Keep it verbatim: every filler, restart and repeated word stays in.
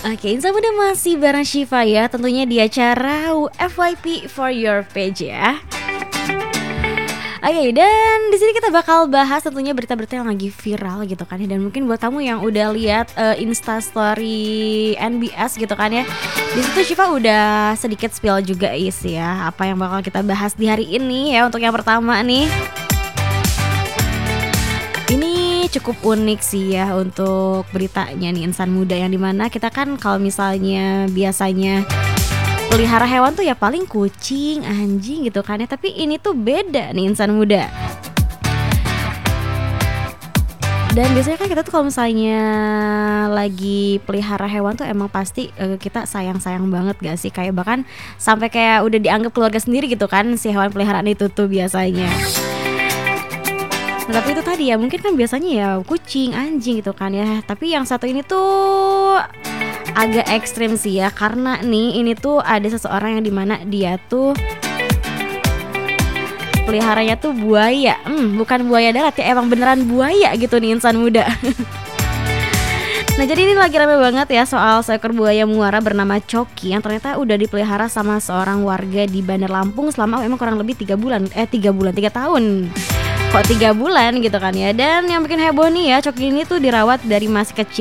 Oke, Insan Muda masih bareng Syifa ya, tentunya di acara F Y P for your page ya. Oke, dan di sini kita bakal bahas tentunya berita-berita yang lagi viral gitu kan ya. Dan mungkin buat kamu yang udah lihat uh, Insta story N B S gitu kan ya, di situ Syifa udah sedikit spill juga is ya apa yang bakal kita bahas di hari ini ya. Untuk yang pertama nih, ini cukup unik sih ya untuk beritanya nih Insan Muda, yang dimana kita kan kalau misalnya biasanya pelihara hewan tuh ya paling kucing, anjing gitu kan ya. Tapi ini tuh beda nih Insan Muda. Dan biasanya kan kita tuh kalau misalnya lagi pelihara hewan tuh emang pasti uh, kita sayang-sayang banget gak sih? Kayak bahkan sampai kayak udah dianggap keluarga sendiri gitu kan si hewan peliharaan itu tuh biasanya. Nah, tapi itu tadi ya mungkin kan biasanya ya kucing, anjing gitu kan ya. Tapi yang satu ini tuh agak ekstrim sih ya, karena nih ini tuh ada seseorang yang dimana dia tuh peliharanya tuh buaya. Hmm, bukan buaya darat ya, emang beneran buaya gitu nih Insan Muda. Nah, jadi ini lagi rame banget ya soal seekor buaya muara bernama Coki yang ternyata udah dipelihara sama seorang warga di Bandar Lampung selama memang kurang lebih tiga bulan, eh tiga bulan, tiga tahun. Kok tiga bulan gitu kan ya. Dan yang bikin heboh nih ya, Coki ini tuh dirawat dari masih kecil